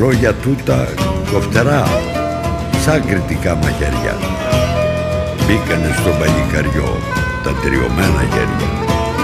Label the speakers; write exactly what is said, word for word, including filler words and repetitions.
Speaker 1: λόγια τούτα κοφτερά, σαν κριτικά μαχαίρια, μπήκανε στο παλικαριό τα τριωμένα χέρια.